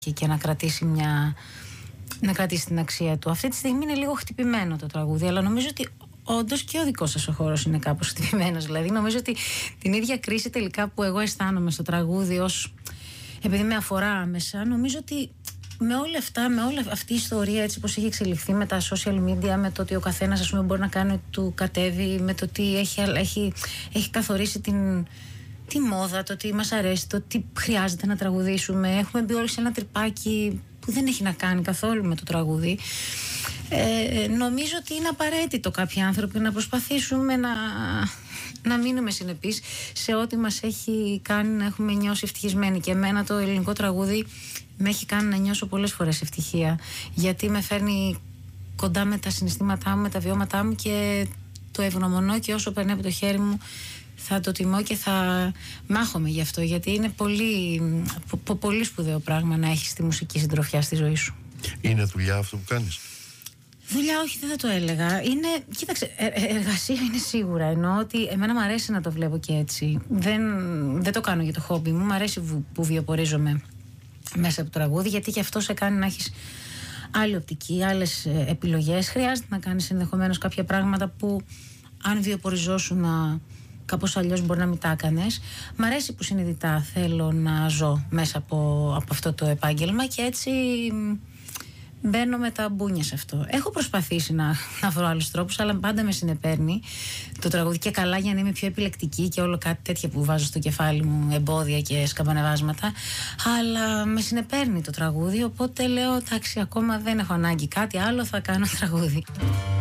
και να κρατήσει να κρατήσει την αξία του. Αυτή τη στιγμή είναι λίγο χτυπημένο το τραγούδι, αλλά νομίζω ότι όντως και ο δικός σας ο χώρος είναι κάπως χτυπημένος. Δηλαδή νομίζω ότι την ίδια κρίση τελικά που εγώ αισθάνομαι στο τραγούδι επειδή με αφορά άμεσα, νομίζω ότι με όλα αυτή η ιστορία, έτσι πως έχει εξελιχθεί με τα social media, με το ότι ο καθένας, ας πούμε, μπορεί να κάνει ότι του κατέβει, με το ότι έχει καθορίσει τη μόδα, το τι μας αρέσει, το τι χρειάζεται να τραγουδήσουμε. Έχουμε μπει όλοι σε ένα τρυπάκι που δεν έχει να κάνει καθόλου με το τραγούδι. Νομίζω ότι είναι απαραίτητο κάποιοι άνθρωποι να προσπαθήσουμε να μείνουμε συνεπείς σε ό,τι μας έχει κάνει να έχουμε νιώσει ευτυχισμένοι. Και εμένα το ελληνικό τραγούδι με έχει κάνει να νιώσω πολλές φορές ευτυχία, γιατί με φέρνει κοντά με τα συναισθήματά μου, με τα βιώματά μου, και το ευγνωμονώ, και όσο περνάει από το χέρι μου θα το τιμώ και θα μάχομαι γι' αυτό, γιατί είναι πολύ σπουδαίο πράγμα να έχεις τη μουσική συντροφιά στη ζωή σου. Είναι δουλειά αυτό που κάνεις? Δουλειά, όχι, δεν θα το έλεγα. Κοίταξε, εργασία είναι σίγουρα. Εννοώ ότι εμένα μου αρέσει να το βλέπω και έτσι. Δεν το κάνω για το χόμπι μου. Μου αρέσει που βιοπορίζομαι μέσα από το τραγούδι, γιατί και αυτό σε κάνει να έχεις άλλη οπτική, άλλες επιλογές. Χρειάζεται να κάνεις ενδεχομένως κάποια πράγματα που, αν βιοποριζόσουν κάπως αλλιώς, μπορεί να μην τα έκανες. Μ' αρέσει που συνειδητά θέλω να ζω μέσα από αυτό το επάγγελμα, και έτσι μπαίνω με τα μπούνια σε αυτό. Έχω προσπαθήσει να βρω άλλους τρόπους, αλλά πάντα με συνεπέρνει το τραγούδι, και καλά, για να είμαι πιο επιλεκτική και όλο κάτι τέτοια που βάζω στο κεφάλι μου, εμπόδια και σκαμπανεβάσματα. Αλλά με συνεπέρνει το τραγούδι, οπότε λέω εντάξει, ακόμα δεν έχω ανάγκη κάτι άλλο, θα κάνω τραγούδι.